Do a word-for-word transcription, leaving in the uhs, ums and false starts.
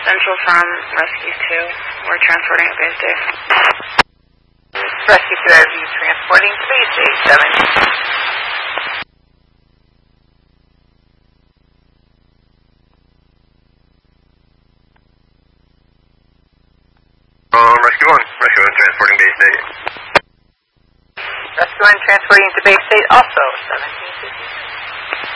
Central from Rescue two. We're transporting to Bay State. Rescue two, I have you transporting to Bay State seventeen. Um, Rescue one. Rescue one transporting Bay State. Rescue one transporting to Bay State also seventeen fifty-two.